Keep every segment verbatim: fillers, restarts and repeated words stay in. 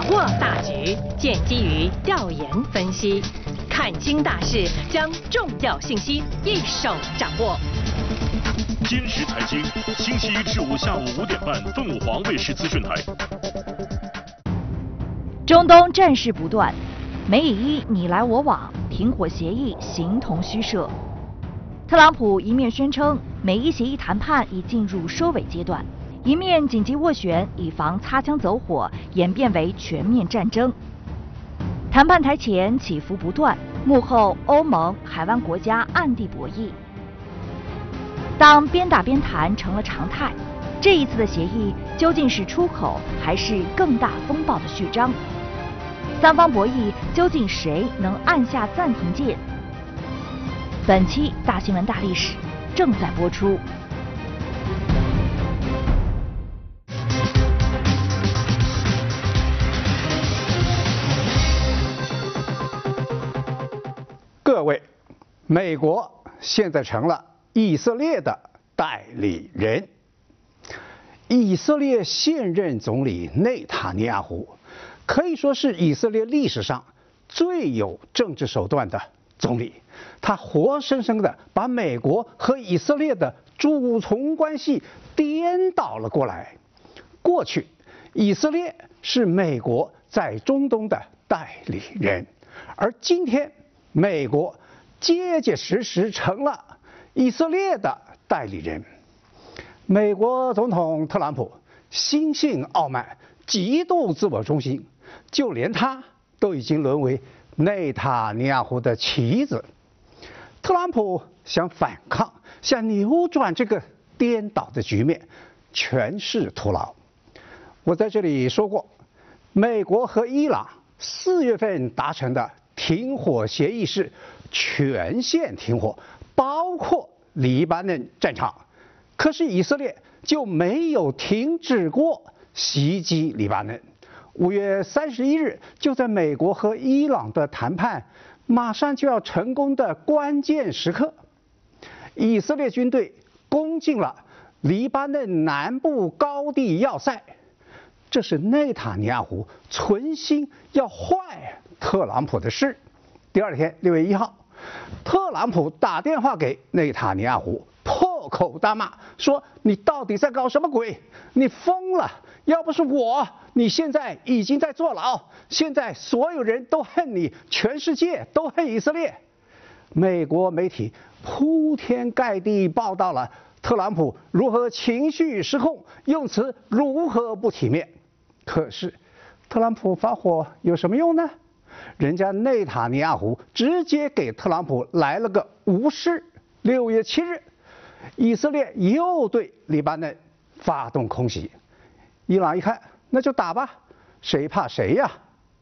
握大局，建基于调研分析，看清大势，将重要信息一手掌握。 坚实财经，星期一至五下午五点半，凤凰卫视资讯台。 中东战事不断，美以伊你来我往，停火协议形同虚设。特朗普一面宣称美伊协议谈判已进入收尾阶段，一面紧急斡旋，以防擦枪走火演变为全面战争。谈判台前起伏不断，幕后欧盟、海湾国家暗地博弈。当边打边谈成了常态，这一次的协议究竟是出口，还是更大风暴的序章？三方博弈，究竟谁能按下暂停键？本期大新闻大历史正在播出。 各位，美国现在成了以色列的代理人。以色列现任总理内塔尼亚胡可以说是以色列历史上最有政治手段的总理，他活生生的把美国和以色列的主从关系颠倒了过来。过去，以色列是美国在中东的代理人，而今天，美国结结实实成了以色列的代理人。美国总统特朗普心性傲慢，极度自我中心，就连他都已经沦为内塔尼亚胡的棋子。特朗普想反抗，想扭转这个颠倒的局面，全是徒劳。我在这里说过，美国和伊朗四月份达成的停火协议是全线停火，包括黎巴嫩战场。可是以色列就没有停止过袭击黎巴嫩。五月三十一日，就在美国和伊朗的谈判马上就要成功的关键时刻，以色列军队攻进了黎巴嫩南部高地要塞。这是内塔尼亚胡存心要坏特朗普的事。第二天，六月一号，特朗普打电话给内塔尼亚胡，破口大骂，说你到底在搞什么鬼？你疯了！要不是我，你现在已经在坐牢。现在所有人都恨你，全世界都恨以色列。美国媒体铺天盖地报道了特朗普如何情绪失控，用词如何不体面。可是，特朗普发火有什么用呢？人家内塔尼亚胡直接给特朗普来了个无视。六月七日，以色列又对黎巴嫩发动空袭。伊朗一看，那就打吧，谁怕谁呀？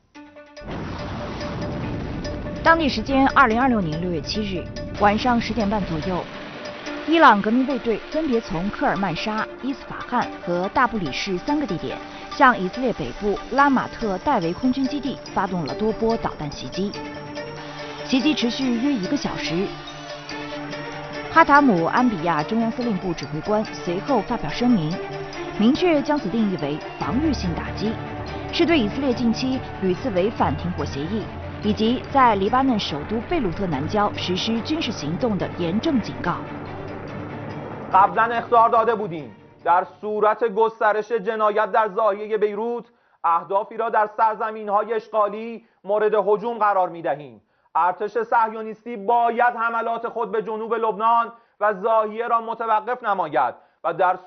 当地时间二零二六年六月七日晚上十点半左右，伊朗革命卫队分别从科尔曼沙、伊斯法罕和大布里市三个地点，向以色列北部拉马特戴维空军基地发动了多波导弹袭击。袭击持续约一个小时。哈塔姆安比亚中央司令部指挥官随后发表声明，明确将此定义为防御性打击，是对以色列近期屡次违反停火协议，以及在黎巴嫩首都贝鲁特南郊实施军事行动的严正警告。 قبلا اخطار داده بودیم در صورت گسترش جنایت در ضاحیه بیروت اهدافی را در سرزمین‌های اشغالی مورد هجوم قرار می‌دهیم. ارتش صهیونیستی باید حملات خود به جنوب لبنان و ضاحیه را متوقف نماید و در